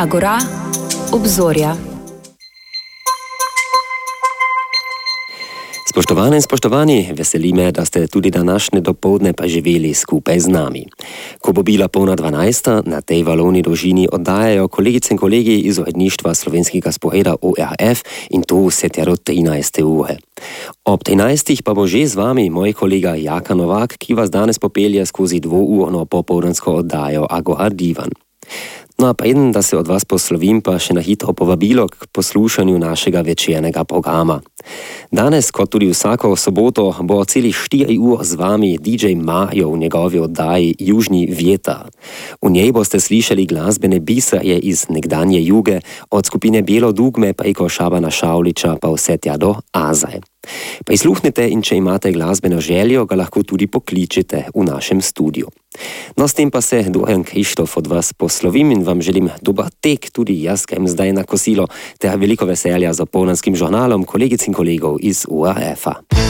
Agora, obzorja. Spoštovane in spoštovani, veseli me, da ste tudi današnje dopoldne pa živeli skupaj z nami. Ko bo bila polna 12, na tej valovni dolžini oddajajo kolegice in kolegi iz uredništva slovenskega spoveda ORF in to vse ter od 13. ure. Ob 13. pa bo že z vami moj kolega Jaka Novak, ki vas danes popelje skozi dvourno popoldansko oddajo Agora Divan. No, pa eden, da se od vas poslovim, pa še na hitro povabilo k poslušanju našega večernega programa. Danes, kot tudi vsako soboto, bo celih 4 ur z vami DJ Mario v njegovi oddaji Južni vjetar. V njej boste slišali glasbene biserje iz nekdanje Juge, od skupine Bijelo dugme preko Šabana Šavliča pa vse tja do Azaje. Prisluhnite in če imate glasbeno željo, ga lahko tudi pokličete v našem studiu. No, s tem pa se Dorian Krištof od vas poslovim in vam želim dober tek, tudi jaz grem zdaj na kosilo, ter veliko veselja z opoldanskim žurnalom kolegic in kolegov iz ORF-a.